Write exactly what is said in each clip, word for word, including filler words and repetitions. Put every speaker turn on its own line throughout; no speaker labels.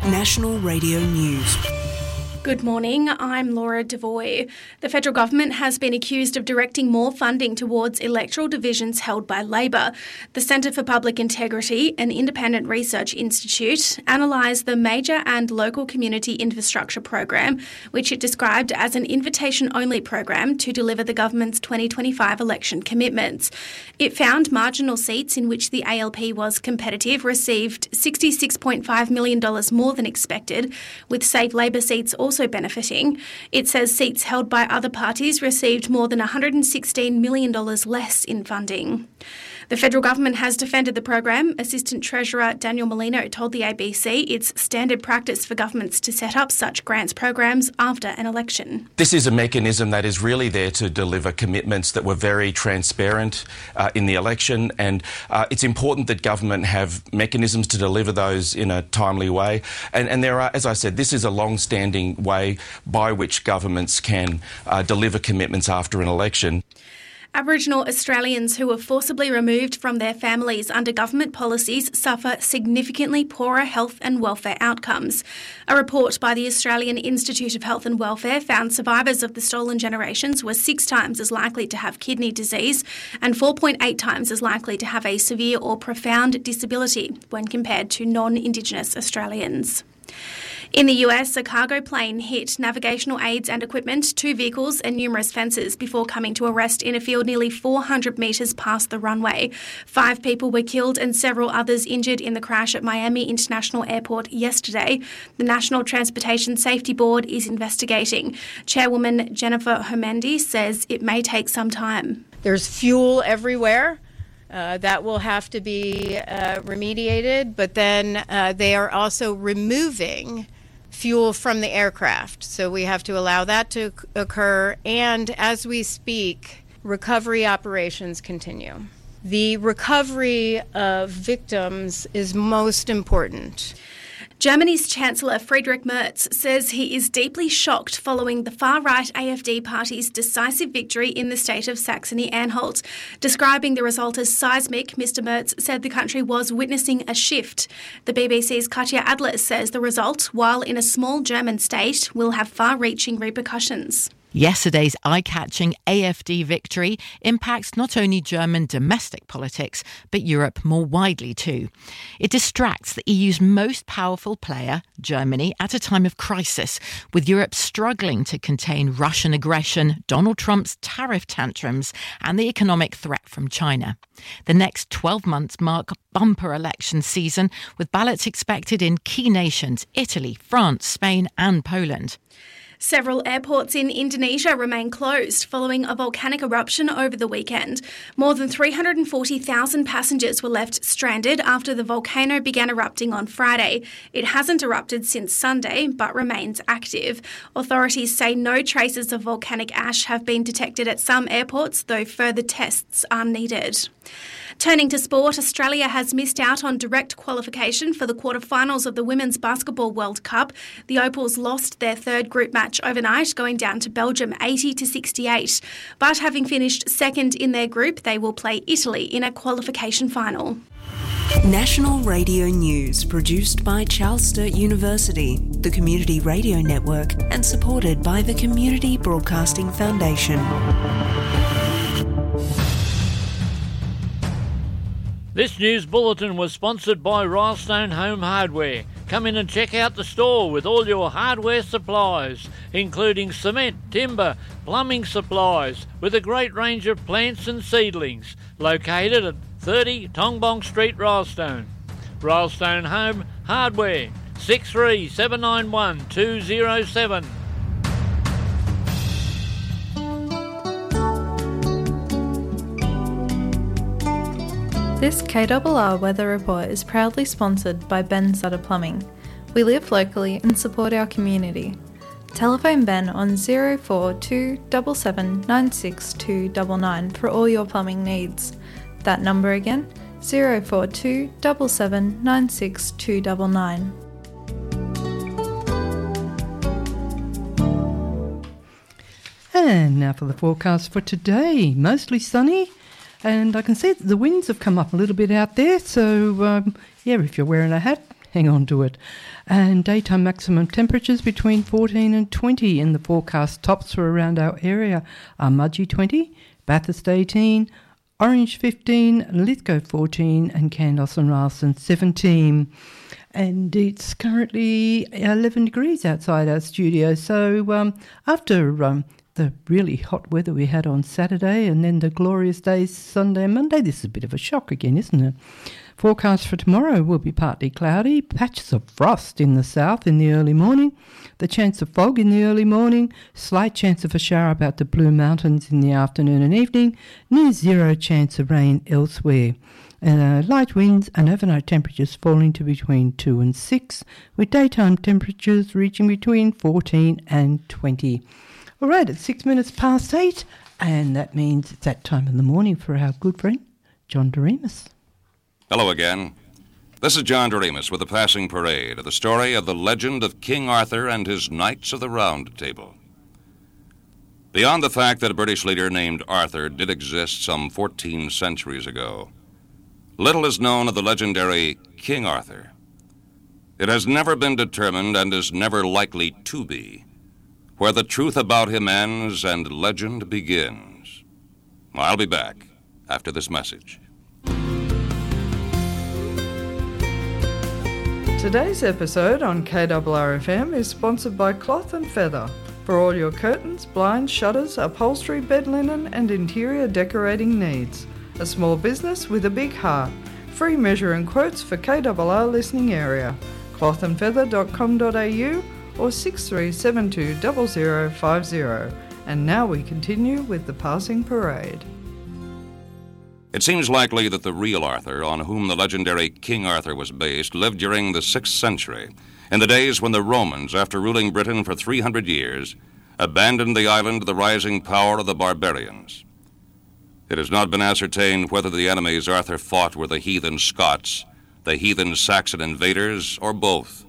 National Radio News.
Good morning, I'm Laura Devoy. The federal government has been accused of directing more funding towards electoral divisions held by Labor. The Centre for Public Integrity, an independent research institute, analysed the major and local community infrastructure program, which it described as an invitation-only program to deliver the government's twenty twenty-five election commitments. It found marginal seats in which the A L P was competitive received sixty-six point five million dollars more than expected, with Save Labor seats also also benefiting. It says seats held by other parties received more than one hundred sixteen million dollars less in funding. The federal government has defended the program. Assistant Treasurer Daniel Molino told the A B C it's standard practice for governments to set up such grants programs after an election.
This is a mechanism that is really there to deliver commitments that were very transparent uh, in the election, and uh, it's important that government have mechanisms to deliver those in a timely way. And, and there are, as I said, this is a long-standing way by which governments can uh, deliver commitments after an election.
Aboriginal Australians who were forcibly removed from their families under government policies suffer significantly poorer health and welfare outcomes. A report by the Australian Institute of Health and Welfare found survivors of the stolen generations were six times as likely to have kidney disease and four point eight times as likely to have a severe or profound disability when compared to non-Indigenous Australians. In the U S, a cargo plane hit navigational aids and equipment, two vehicles and numerous fences before coming to a rest in a field nearly four hundred metres past the runway. Five people were killed and several others injured in the crash at Miami International Airport yesterday. The National Transportation Safety Board is investigating. Chairwoman Jennifer Homendy says it may take some time.
There's fuel everywhere. Uh, that will have to be uh, remediated, but then uh, they are also removing fuel from the aircraft. So we have to allow that to occur. And as we speak, recovery operations continue. The recovery of victims is most important.
Germany's Chancellor Friedrich Merz says he is deeply shocked following the far-right A F D party's decisive victory in the state of Saxony-Anhalt. Describing the result as seismic, Mister Merz said the country was witnessing a shift. The B B C's Katja Adler says the result, while in a small German state, will have far-reaching repercussions.
Yesterday's eye-catching A F D victory impacts not only German domestic politics, but Europe more widely too. It distracts the E U's most powerful player, Germany, at a time of crisis, with Europe struggling to contain Russian aggression, Donald Trump's tariff tantrums, and the economic threat from China. The next twelve months mark bumper election season, with ballots expected in key nations, Italy, France, Spain and Poland.
Several airports in Indonesia remain closed following a volcanic eruption over the weekend. More than three hundred forty thousand passengers were left stranded after the volcano began erupting on Friday. It hasn't erupted since Sunday, but remains active. Authorities say no traces of volcanic ash have been detected at some airports, though further tests are needed. Turning to sport, Australia has missed out on direct qualification for the quarterfinals of the Women's Basketball World Cup. The Opals lost their third group match overnight, going down to Belgium eighty to sixty-eight. But having finished second in their group, they will play Italy in a qualification final.
National Radio News, produced by Charles Sturt University, the Community Radio Network, and supported by the Community Broadcasting Foundation.
This news bulletin was sponsored by Rylestone Home Hardware. Come in and check out the store with all your hardware supplies, including cement, timber, plumbing supplies, with a great range of plants and seedlings. Located at thirty Tongbong Street, Rylestone. Rylestone Home Hardware, six three seven nine one two zero seven.
This K R R Weather Report is proudly sponsored by Ben Sutter Plumbing. We live locally and support our community. Telephone Ben on zero four two seven seven nine six two nine nine for all your plumbing needs. That number again, zero four two seven seven nine six two nine nine.
And now for the forecast for today. Mostly sunny. And I can see that the winds have come up a little bit out there, so um, yeah, if you're wearing a hat, hang on to it. And daytime maximum temperatures between fourteen and twenty in the forecast. Tops for around our area are Mudgee twenty, Bathurst eighteen, Orange fifteen, Lithgow fourteen, and Candos and Ralston seventeen. And it's currently eleven degrees outside our studio. So um, after um, the really hot weather we had on Saturday and then the glorious days Sunday and Monday, this is a bit of a shock again, isn't it? Forecast for tomorrow will be partly cloudy, patches of frost in the south in the early morning, the chance of fog in the early morning, slight chance of a shower about the Blue Mountains in the afternoon and evening, near zero chance of rain elsewhere. Uh, light winds and overnight temperatures falling to between two and six, with daytime temperatures reaching between fourteen and twenty. All right, it's six minutes past eight, and that means it's that time in the morning for our good friend, John Doremus.
Hello again. This is John Doremus with the Passing Parade, the story of the legend of King Arthur and his Knights of the Round Table. Beyond the fact that a British leader named Arthur did exist some fourteen centuries ago, little is known of the legendary King Arthur. It has never been determined, and is never likely to be, where the truth about him ends and legend begins. I'll be back after this message.
Today's episode on K R R F M is sponsored by Cloth and Feather for all your curtains, blinds, shutters, upholstery, bed linen and interior decorating needs. A small business with a big heart. Free measure and quotes for K R R listening area. cloth and feather dot com dot a u or six three seven two zero zero five zero. And now we continue with the Passing Parade.
It seems likely that the real Arthur, on whom the legendary King Arthur was based, lived during the sixth century, in the days when the Romans, after ruling Britain for three hundred years, abandoned the island to the rising power of the barbarians. It has not been ascertained whether the enemies Arthur fought were the heathen Scots, the heathen Saxon invaders, or both.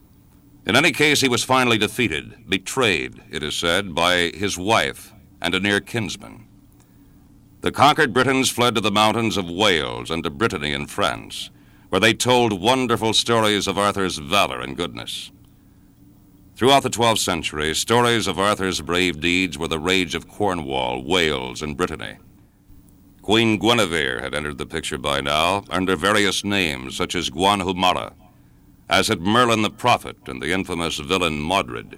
In any case, he was finally defeated, betrayed, it is said, by his wife and a near kinsman. The conquered Britons fled to the mountains of Wales and to Brittany in France, where they told wonderful stories of Arthur's valor and goodness. Throughout the twelfth century, stories of Arthur's brave deeds were the rage of Cornwall, Wales, and Brittany. Queen Guinevere had entered the picture by now under various names, such as Guanhumara, as had Merlin the Prophet and the infamous villain Modred.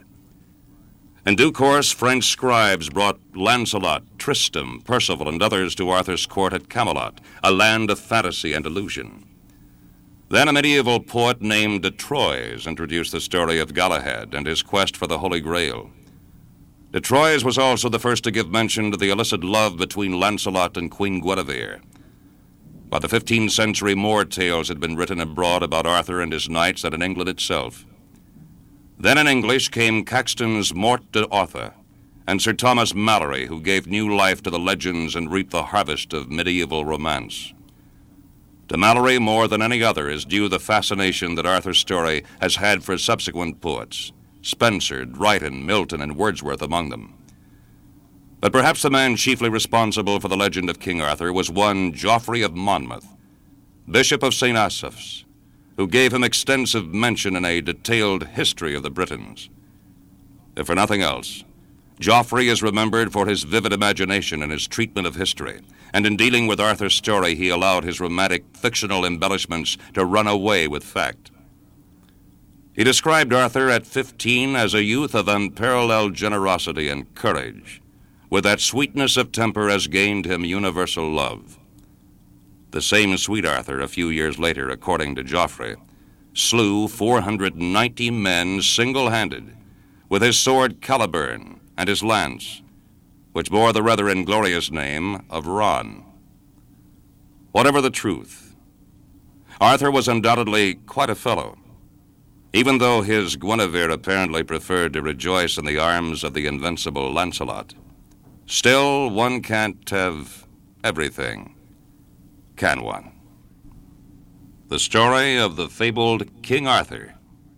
In due course, French scribes brought Lancelot, Tristram, Percival, and others to Arthur's court at Camelot, a land of fantasy and illusion. Then a medieval poet named de Troyes introduced the story of Galahad and his quest for the Holy Grail. De Troyes was also the first to give mention to the illicit love between Lancelot and Queen Guinevere. By the fifteenth century, more tales had been written abroad about Arthur and his knights than in England itself. Then in English came Caxton's Mort d'Arthur and Sir Thomas Malory, who gave new life to the legends and reaped the harvest of medieval romance. To Malory, more than any other, is due the fascination that Arthur's story has had for subsequent poets, Spenser, Dryden, Milton, and Wordsworth among them. But perhaps the man chiefly responsible for the legend of King Arthur was one Geoffrey of Monmouth, Bishop of Saint Asaph's, who gave him extensive mention in a detailed history of the Britons. If for nothing else, Geoffrey is remembered for his vivid imagination in his treatment of history, and in dealing with Arthur's story, he allowed his romantic fictional embellishments to run away with fact. He described Arthur at fifteen as a youth of unparalleled generosity and courage, with that sweetness of temper as gained him universal love. The same sweet Arthur, a few years later, according to Geoffrey, slew four hundred ninety men single-handed with his sword Caliburn and his lance, which bore the rather inglorious name of Ron. Whatever the truth, Arthur was undoubtedly quite a fellow, even though his Guinevere apparently preferred to rejoice in the arms of the invincible Lancelot. Still, one can't have everything, can one? The story of the fabled King Arthur.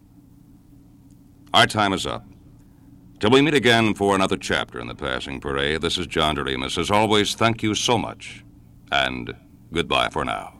Our time is up. Till we meet again for another chapter in the Passing Parade, this is John Doremus. As always, thank you so much, and goodbye for now.